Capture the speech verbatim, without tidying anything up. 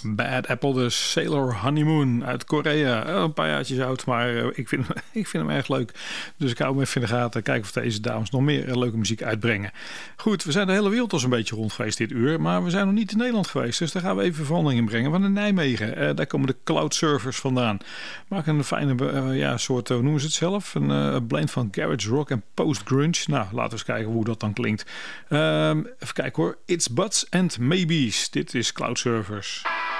Bad Apple, de Sailor Honeymoon uit Korea. Een paar jaartjes oud, maar ik vind, ik vind hem erg leuk. Dus ik hou hem even in de gaten. Kijken of deze dames nog meer leuke muziek uitbrengen. Goed, we zijn de hele wereld al zo'n beetje rond geweest dit uur. Maar we zijn nog niet in Nederland geweest. Dus daar gaan we even verandering in brengen. Want in Nijmegen, uh, daar komen de Cloud Surfers vandaan. Maken een fijne uh, ja, soort, uh, hoe noemen ze het zelf? Een uh, blend van garage rock en post-grunge. Nou, laten we eens kijken hoe dat dan klinkt. Uh, even kijken hoor. It's Buts and Maybes. Dit is Cloud Surfers.